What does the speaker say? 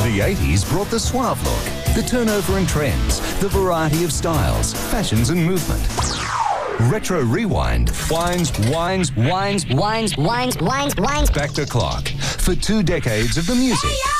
The 80s brought the suave look, the turnover and trends, the variety of styles, fashions and movement. Retro Rewind winds back the clock for 2 decades of the music,